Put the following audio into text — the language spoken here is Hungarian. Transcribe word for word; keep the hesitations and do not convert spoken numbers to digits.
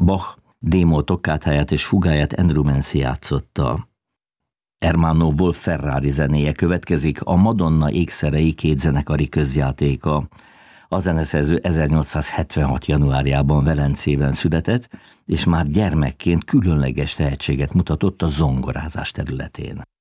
Bach démol tokkátáját és fugáját Andrew Mancy játszotta. Ermanno Wolf Ferrari zenéje következik, a Madonna ékszerei két zenekari közjátéka. A zeneszerző ezernyolcszázhetvenhat. januárjában Velencében született, és már gyermekként különleges tehetséget mutatott a zongorázás területén.